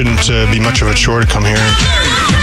shouldn't be much of a chore to come here.